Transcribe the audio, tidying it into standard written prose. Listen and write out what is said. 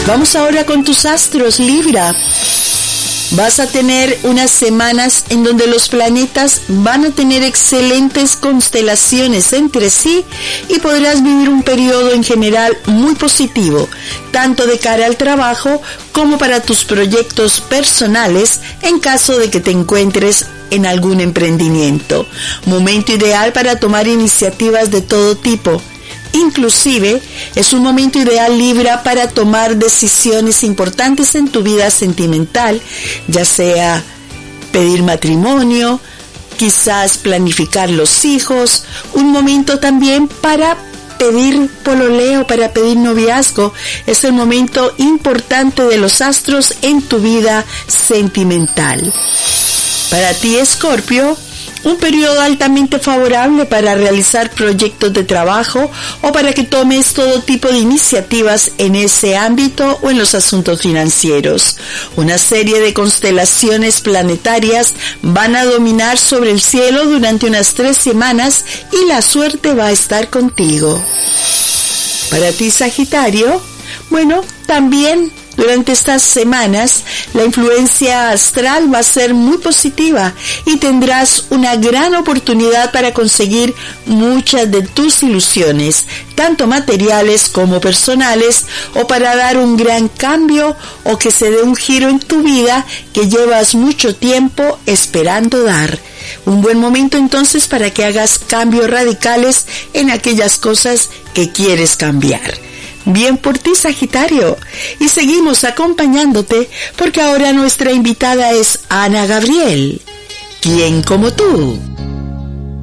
Vamos ahora con tus astros, Libra. Vas a tener unas semanas en donde los planetas van a tener excelentes constelaciones entre sí y podrás vivir un periodo en general muy positivo, tanto de cara al trabajo como para tus proyectos personales en caso de que te encuentres en algún emprendimiento. Momento ideal para tomar iniciativas de todo tipo. Inclusive, es un momento ideal, Libra, para tomar decisiones importantes en tu vida sentimental, ya sea pedir matrimonio, quizás planificar los hijos, un momento también para pedir pololeo, para pedir noviazgo. Es el momento importante de los astros en tu vida sentimental. Para ti, Escorpio, un periodo altamente favorable para realizar proyectos de trabajo o para que tomes todo tipo de iniciativas en ese ámbito o en los asuntos financieros. Una serie de constelaciones planetarias van a dominar sobre el cielo durante unas 3 semanas y la suerte va a estar contigo. Para ti, Sagitario, bueno, también durante estas semanas la influencia astral va a ser muy positiva y tendrás una gran oportunidad para conseguir muchas de tus ilusiones, tanto materiales como personales, o para dar un gran cambio o que se dé un giro en tu vida que llevas mucho tiempo esperando dar. Un buen momento entonces para que hagas cambios radicales en aquellas cosas que quieres cambiar. Bien por ti, Sagitario. Y seguimos acompañándote porque ahora nuestra invitada es Ana Gabriel. ¿Quién como tú?